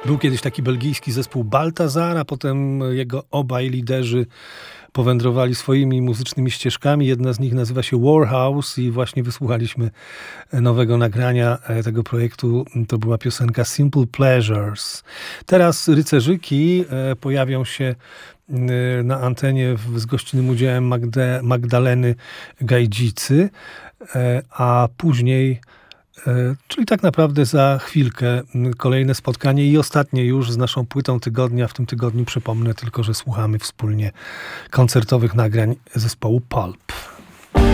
Był kiedyś taki belgijski zespół Baltazar, a potem jego obaj liderzy powędrowali swoimi muzycznymi ścieżkami. Jedna z nich nazywa się Warhouse i właśnie wysłuchaliśmy nowego nagrania tego projektu. To była piosenka Simple Pleasures. Teraz rycerzyki pojawią się na antenie z gościnnym udziałem Magdaleny Gajdzicy, a później, czyli tak naprawdę za chwilkę, kolejne spotkanie i ostatnie już z naszą płytą tygodnia. W tym tygodniu przypomnę tylko, że słuchamy wspólnie koncertowych nagrań zespołu Pulp.